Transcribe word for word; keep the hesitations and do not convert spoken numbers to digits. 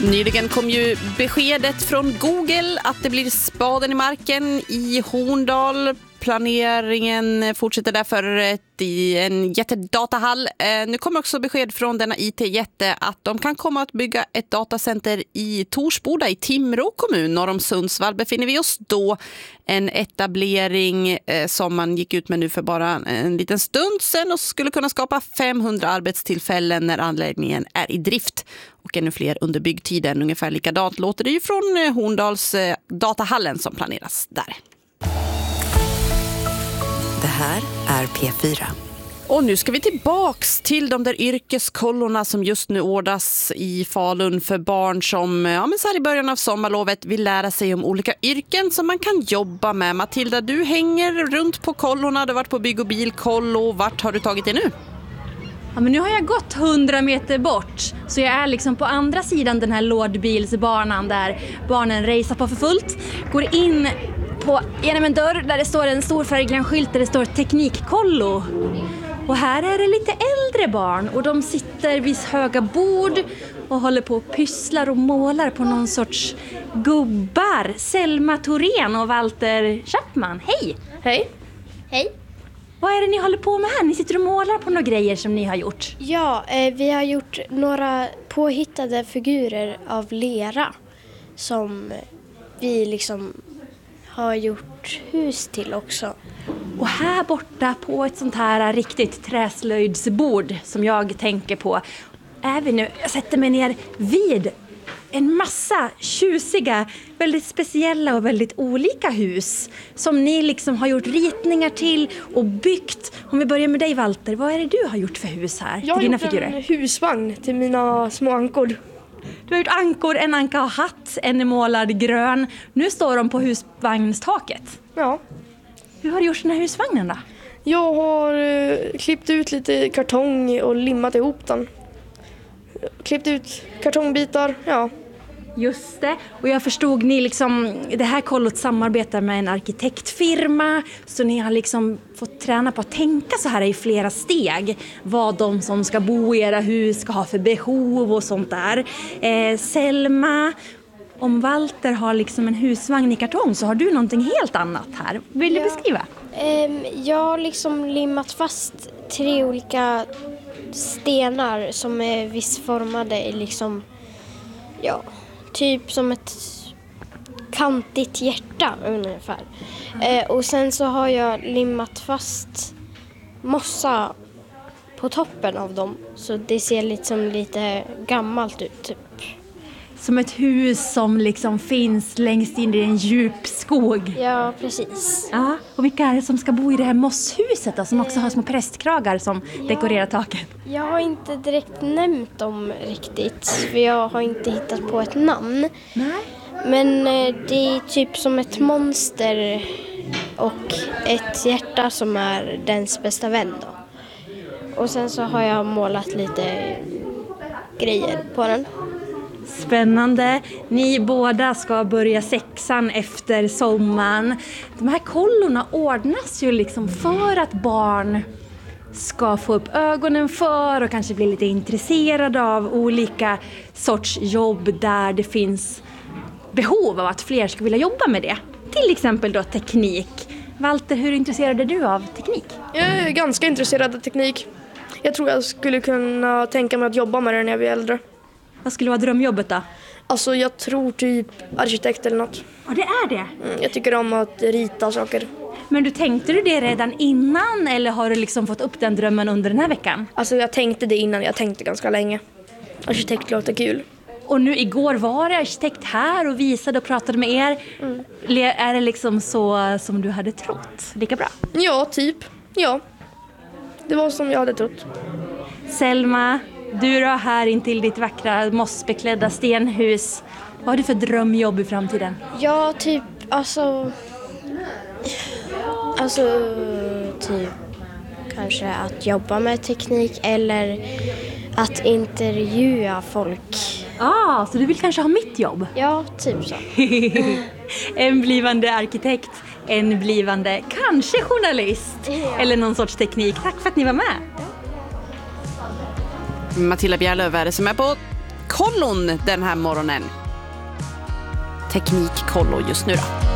Nyligen kom ju beskedet från Google att det blir spaden i marken i Horndal. Planeringen fortsätter därför i en jättedatahall. Nu kommer också besked från denna I T-jätte att de kan komma att bygga ett datacenter i Torsboda i Timrå kommun. Norr om Sundsvall befinner vi oss då. En etablering som man gick ut med nu för bara en liten stund sedan och skulle kunna skapa femhundra arbetstillfällen när anläggningen är i drift. Och ännu fler under byggtiden. Ungefär likadant låter det ju från Horndals datahallen som planeras där. Det här är P fyra. Och nu ska vi tillbaks till de där yrkeskollorna som just nu ordnas i Falun för barn som ja, men så här i början av sommarlovet vill lära sig om olika yrken som man kan jobba med. Matilda, du hänger runt på kollorna, du har varit på bygg- och bilkollo. Vart har du tagit dig nu? Ja, men nu har jag gått hundra meter bort, så jag är liksom på andra sidan den här lådbilsbanan där barnen racear på för fullt. Går in på, genom en dörr där det står en stor färgglad skylt där det står teknikkollo. Och här är det lite äldre barn och de sitter vid höga bord och håller på och pysslar och målar på någon sorts gubbar. Selma Thorén och Walter Chapman. Hej! Hej! Hej! Vad är det ni håller på med här? Ni sitter och målar på några grejer som ni har gjort. Ja, eh, vi har gjort några påhittade figurer av lera som vi liksom har gjort hus till också. Och här borta på ett sånt här riktigt träslöjdsbord som jag tänker på är vi nu. Jag sätter mig ner vid en massa tjusiga, väldigt speciella och väldigt olika hus som ni liksom har gjort ritningar till och byggt. Om vi börjar med dig, Walter, vad är det du har gjort för hus här? Jag har dina gjort figurer? En husvagn till mina små ankor. Du har gjort ankor, en anka och hatt, en är målad grön. Nu står de på husvagnstaket. Ja. Hur har du gjort den här husvagnen då? Jag har eh, klippt ut lite kartong och limmat ihop den. Klippt ut kartongbitar, ja. Just det, och jag förstod ni liksom, det här kollot samarbetar med en arkitektfirma, så ni har liksom fått träna på att tänka så här i flera steg vad de som ska bo i era hus ska ha för behov och sånt där. Eh, Selma, om Walter har liksom en husvagn i kartong så har du någonting helt annat här. Vill Ja. du beskriva? Eh, jag har liksom limmat fast tre olika stenar som är vissformade i liksom, ja, typ som ett kantigt hjärta ungefär. Eh, och sen så har jag limmat fast mossa på toppen av dem så det ser liksom lite gammalt ut typ. Som ett hus som liksom finns längst in i en djup skog. Ja, precis. Ja, och vilka är det som ska bo i det här mosshuset då, som också har små prästkragar som Ja. dekorerar taket? Jag har inte direkt nämnt dem riktigt för jag har inte hittat på ett namn. Nej. Men eh, det är typ som ett monster och ett hjärta som är dens bästa vän då. Och sen så har jag målat lite grejer på den. Spännande. Ni båda ska börja sexan efter sommaren. De här kollorna ordnas ju liksom för att barn ska få upp ögonen för och kanske bli lite intresserade av olika sorts jobb där det finns behov av att fler ska vilja jobba med det. Till exempel då teknik. Walter, hur intresserad är du av teknik? Jag är ganska intresserad av teknik. Jag tror jag skulle kunna tänka mig att jobba med det när jag blir äldre. Vad skulle vara drömjobbet då? Alltså jag tror typ arkitekt eller något. Ja, det är det. Mm, jag tycker om att rita saker. Men du tänkte du det redan innan eller har du liksom fått upp den drömmen under den här veckan? Alltså jag tänkte det innan, jag tänkte ganska länge. Arkitekt låter kul. Och nu igår var det arkitekt här och visade och pratade med er. Mm. Är det liksom så som du hade trott? Lika bra? Ja, typ. Ja. Det var som jag hade trott. Selma, du är här intill ditt vackra mossbeklädda stenhus. Vad har du för drömjobb i framtiden? Ja, typ, alltså... Alltså, typ kanske att jobba med teknik eller att intervjua folk. Ah, så du vill kanske ha mitt jobb? Ja, typ så. En blivande arkitekt, en blivande kanske journalist Ja. eller någon sorts teknik. Tack för att ni var med. Matilda Bjärlöv är det som är på Teknikkollon den här morgonen. Teknikkollo just nu då.